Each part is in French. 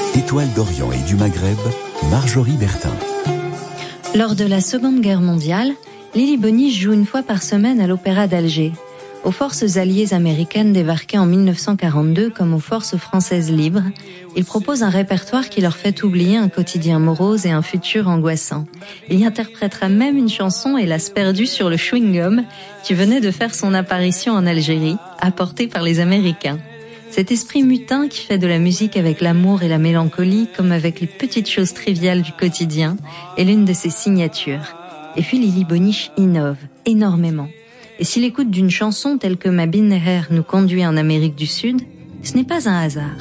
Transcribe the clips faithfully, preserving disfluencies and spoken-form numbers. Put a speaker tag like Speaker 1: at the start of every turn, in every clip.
Speaker 1: Étoile d'Orient et du Maghreb, Marjorie Bertin.
Speaker 2: Lors de la Seconde Guerre mondiale, Lili Bonniche joue une fois par semaine à l'Opéra d'Alger. Aux forces alliées américaines débarquées en mille neuf cent quarante-deux comme aux forces françaises libres, il propose un répertoire qui leur fait oublier un quotidien morose et un futur angoissant. Il y interprétera même une chanson, hélas perdue sur le chewing-gum, qui venait de faire son apparition en Algérie, apportée par les Américains. Cet esprit mutin qui fait de la musique avec l'amour et la mélancolie, comme avec les petites choses triviales du quotidien, est l'une de ses signatures. Et puis Lili Bonniche innove énormément. Et si l'écoute d'une chanson telle que Ma Binneher nous conduit en Amérique du Sud, ce n'est pas un hasard.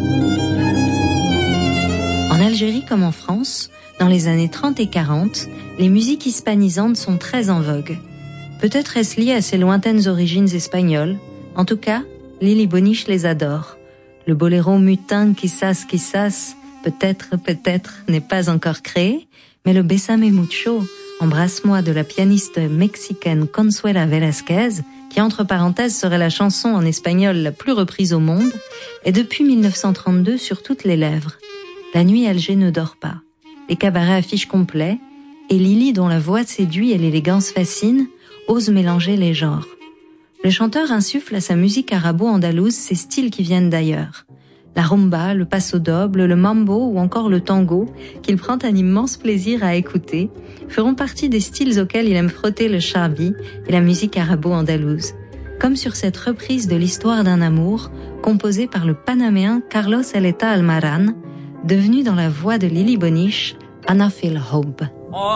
Speaker 2: En Algérie comme en France, dans les années trente et quarante, les musiques hispanisantes sont très en vogue. Peut-être est-ce lié à ses lointaines origines espagnoles. En tout cas, Lili Bonniche les adore. Le boléro mutin quizás quizás, peut-être, peut-être, n'est pas encore créé, mais le Bésame mucho, Embrasse-moi de la pianiste mexicaine Consuela Velázquez, qui entre parenthèses serait la chanson en espagnol la plus reprise au monde, est depuis mille neuf cent trente-deux sur toutes les lèvres. La nuit, Alger ne dort pas. Les cabarets affichent complets, et Lili, dont la voix séduit et l'élégance fascine, ose mélanger les genres. Le chanteur insuffle à sa musique arabo-andalouse ces styles qui viennent d'ailleurs. La rumba, le paso doble, le mambo ou encore le tango, qu'il prend un immense plaisir à écouter, feront partie des styles auxquels il aime frotter le charbi et la musique arabo-andalouse. Comme sur cette reprise de l'histoire d'un amour, composée par le panaméen Carlos Eleta Almaran, devenu dans la voix de Lili Bonniche, Ana fil Hob.